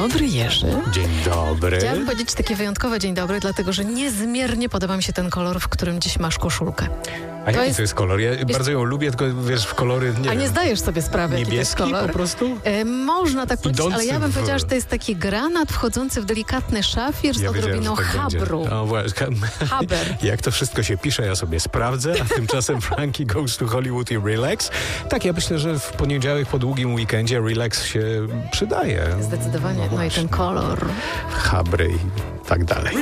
dobry, Jerzy. Dzień dobry. Chciałabym powiedzieć takie wyjątkowe dzień dobry, dlatego że niezmiernie podoba mi się ten kolor, w którym dziś masz koszulkę. A jaki to jest kolor? Ja bardzo ją lubię, tylko wiesz, w kolory nie A nie wiem. zdajesz sobie sprawy, jaki to jest Niebieski kolor. po prostu? Można tak powiedzieć, Idący ale ja bym w- powiedziała, że to jest taki granat wchodzący w delikatny szafir z Ja wiedziałem, odrobiną że tak będzie. habru. No właśnie. Haber. Jak to wszystko się pisze, ja sobie sprawdzę, a tymczasem Frankie goes to Hollywood i relax. Tak, ja myślę, że w poniedziałek po długim weekendzie relax się przydaje. Zdecydowanie. No i ten kolor. Habry i tak dalej.